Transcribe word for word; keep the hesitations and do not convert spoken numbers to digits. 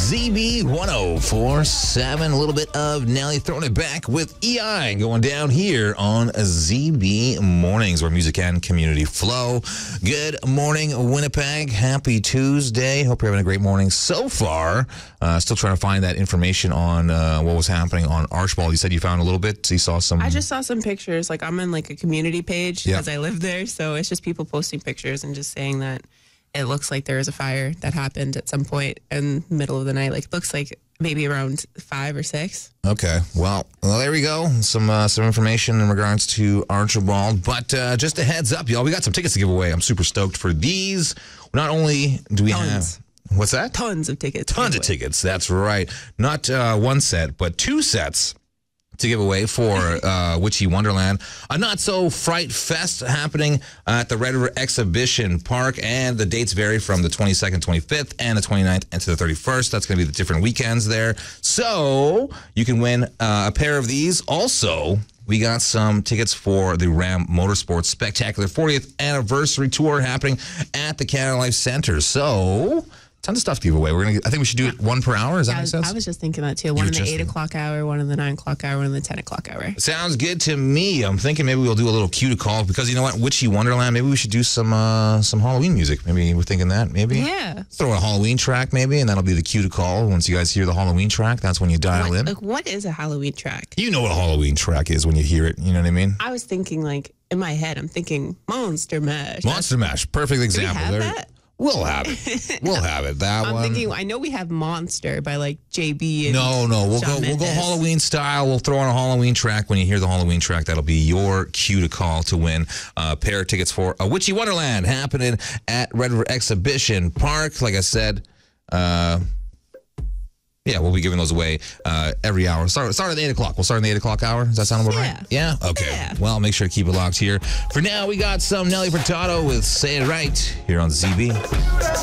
Z B one oh four point seven. A little bit of Nelly throwing it back with E I going down here on Z B Mornings, where music and community flow. Good morning, Winnipeg. Happy Tuesday. Hope you're having a great morning so far. Uh, still trying to find that information on uh, what was happening on Archibald. You said you found a little bit. So you saw some. I just saw some pictures. Like, I'm in like a community page Yeah. because I live there. So it's just people posting pictures and just saying that it looks like there was a fire that happened at some point in the middle of the night. Like, it looks like maybe around five or six. Okay, well, well there we go. Some uh, some information in regards to Archibald. But uh, just a heads up, y'all, we got some tickets to give away. I'm super stoked for these. Not only do we Tons. have... What's that? Tons of tickets. Tons of tickets, that's right. Not uh, one set, but two sets to give away for uh, Witchy Wonderland. A not-so-fright fest happening at the Red River Exhibition Park, and the dates vary from the twenty-second, twenty-fifth, and the twenty-ninth, and to the thirty-first. That's going to be the different weekends there. So you can win uh, a pair of these. Also, we got some tickets for the Ram Motorsports Spectacular fortieth Anniversary Tour happening at the Canada Life Center. So... tons of stuff to give away. We're gonna. I think we should do it one per hour. Does that I make was, sense? I was just thinking that too. One were in the just eight thinking- o'clock hour, one in the nine o'clock hour, one in the ten o'clock hour. Sounds good to me. I'm thinking maybe we'll do a little cue to call, because you know what, Witchy Wonderland. Maybe we should do some uh, some Halloween music. Maybe we're thinking that. Maybe Yeah. throw a Halloween track, maybe, and that'll be the cue to call. Once you guys hear the Halloween track, that's when you dial What, in. like, what is a Halloween track? You know what a Halloween track is when you hear it. You know what I mean? I was thinking, like, in my head, I'm thinking Monster Mash. Monster Mash, perfect Do we example. have There- that? We'll have it. We'll have it. That I'm one. thinking, I know we have Monster by like J B. And No, no, we'll Shawn go. We'll go Mendes. Halloween style. We'll throw on a Halloween track. When you hear the Halloween track, that'll be your cue to call to win a pair of tickets for a Witchy Wonderland happening at Red River Exhibition Park. Like I said, uh, yeah, we'll be giving those away uh, every hour. Start, start at the eight o'clock. We'll start in the eight o'clock hour. Does that sound about right? Yeah. Okay. Yeah. Well, make sure to keep it locked here. For now, we got some Nelly Furtado with "Say It Right" here on Z B.